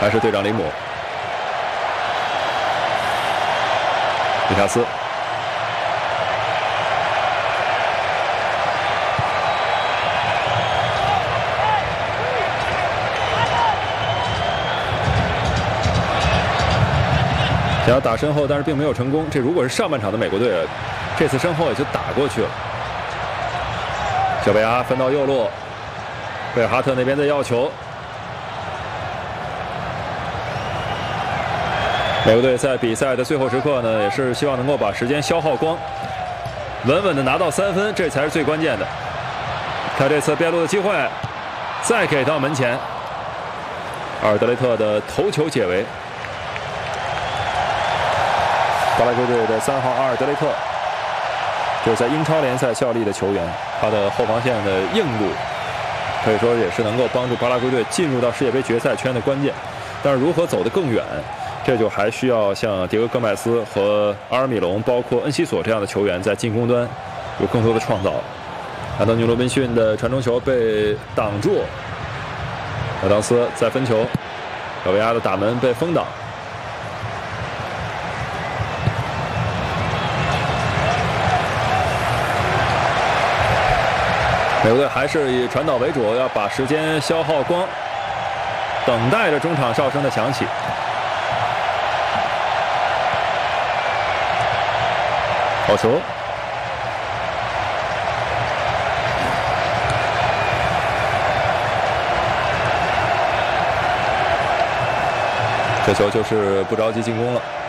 还是队长林姆，里卡斯。 想要打身后，但是并没有成功。这如果是上半场的美国队，这次身后也就打过去了。小贝阿分到右路，贝尔哈特那边在要球。美国队在比赛的最后时刻呢，也是希望能够把时间消耗光，稳稳的拿到3分，这才是最关键的。看这次边路的机会，再给到门前，阿尔德雷特的头球解围。 巴拉圭队的3号阿尔德雷特，这是在英超联赛效力的球员，他的后防线的硬度可以说也是能够帮助巴拉圭队进入到世界杯决赛圈的关键。但是如何走得更远，这就还需要像迭戈·戈麦斯和阿尔米隆，包括恩西索这样的球员在进攻端有更多的创造。安东尼·罗宾逊的传中球被挡住，亚当斯再分球，小维亚的打门被封挡。 美国队还是以传导为主，要把时间消耗光，等待着中场哨声的响起。好球！这球就是不着急进攻了。